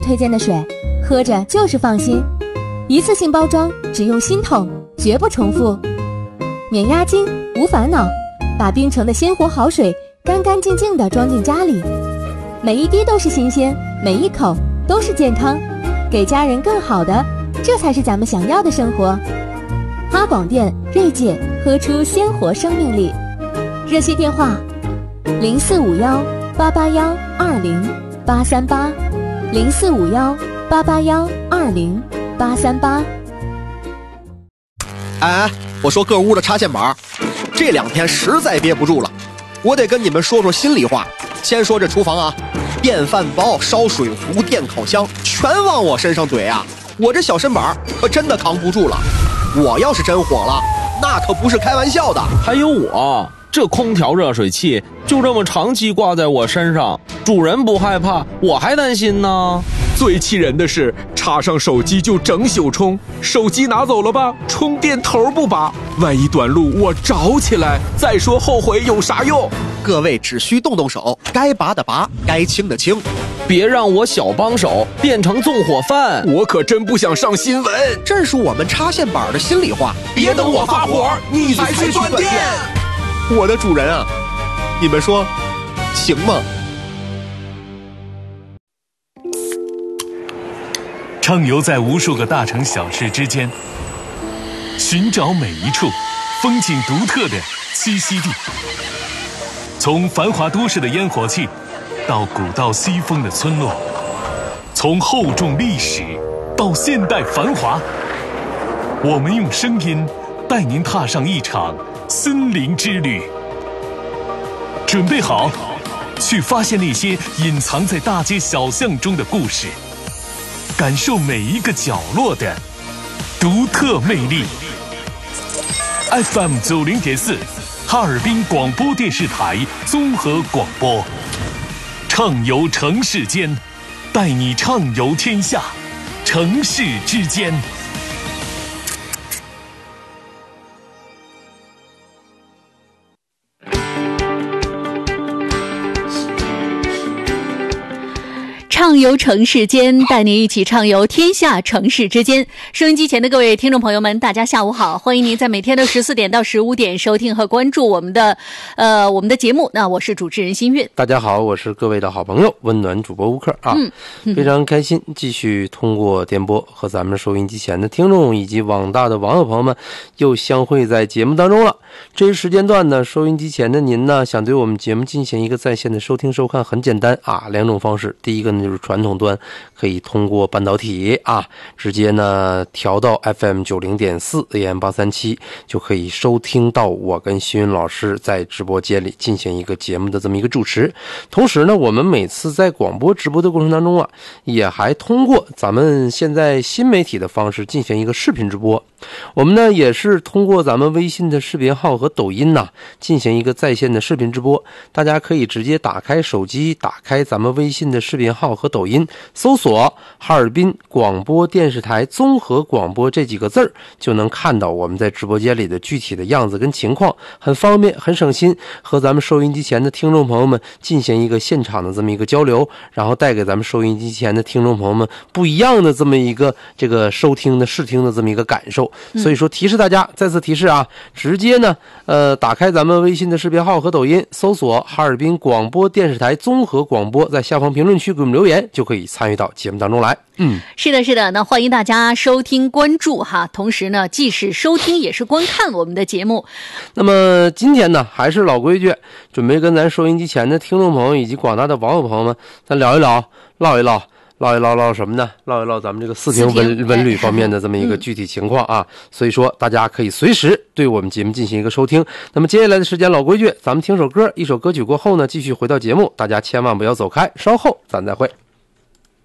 推荐的水，喝着就是放心。一次性包装，只用心痛，绝不重复。免押金，无烦恼，把冰城的鲜活好水干干净净地装进家里，每一滴都是新鲜，每一口都是健康，给家人更好的，这才是咱们想要的生活。哈广电锐界，喝出鲜活生命力。热线电话0451-881-20838，0451-881-20838。 哎，我说各屋的插线板，这2天实在憋不住了，我得跟你们说说心里话。先说这厨房啊，电饭煲、烧水壶、电烤箱全往我身上怼啊，我这小身板可真的扛不住了。我要是真火了，那可不是开玩笑的。 还有我这空调热水器就这么长期挂在我身上，主人不害怕，我还担心呢。 最气人的是，插上手机就整宿充，手机拿走了吧，充电头不拔，万一短路我着起来，再说后悔有啥用？ 各位只需动动手，该拔的拔，该清的清， 别让我小帮手变成纵火犯， 我可真不想上新闻。 这是我们插线板的心里话。 别等我发火，你才去断电。 我的主人啊，你们说行吗？ 畅游在无数个大城小市之间，寻找每一处风景独特的栖息地。从繁华都市的烟火气，到古道西风的村落，从厚重历史到现代繁华，我们用声音带您踏上一场森林之旅。准备好，去发现那些隐藏在大街小巷中的故事，感受每一个角落的独特魅力。FM 90.4，哈尔滨广播电视台综合广播，畅游城市间，带你畅游天下，城市之间。 畅游城市间，带您一起畅游天下城市之间。收音机前的各位听众朋友们，大家下午好，欢迎您在每天的14点到15点收听和关注我们的节目。那我是主持人新月。 大家好，我是各位的好朋友温暖主播吴克啊，非常开心继续通过电波和咱们收音机前的听众以及广大的网友朋友们又相会在节目当中了。这一时间段呢，收音机前的您呢，想对我们节目进行一个在线的收听收看，很简单啊，2种方式。第一个呢，就是传统端可以通过半导体啊，直接呢调到 FM 90.4 AM 837，就可以收听到我跟新云老师在直播间里进行一个节目的这么一个主持。同时呢，我们每次在广播直播的过程当中啊，也还通过咱们现在新媒体的方式进行一个视频直播。我们呢也是通过咱们微信的视频号和抖音呢进行一个在线的视频直播，大家可以直接打开手机，打开咱们微信的视频号和抖音，搜索哈尔滨广播电视台综合广播这几个字儿，就能看到我们在直播间里的具体的样子跟情况，很方便很省心，和咱们收音机前的听众朋友们进行一个现场的这么一个交流，然后带给咱们收音机前的听众朋友们不一样的这么一个这个收听的视听的这么一个感受。所以说提示大家，再次提示啊，直接呢打开咱们微信的视频号和抖音，搜索哈尔滨广播电视台综合广播，在下方评论区给我们留言，就可以参与到节目当中来。 是的，是的，那欢迎大家收听关注哈，同时呢，既是收听也是观看我们的节目。 那么今天呢，还是老规矩，准备跟咱收音机前的听众朋友以及广大的网友朋友们，咱聊一聊，唠一唠什么呢？唠一唠咱们这个四平文旅方面的这么一个具体情况啊。所以说大家可以随时对我们节目进行一个收听。那么接下来的时间老规矩，咱们听首歌，一首歌曲过后呢，继续回到节目，大家千万不要走开，稍后咱再会。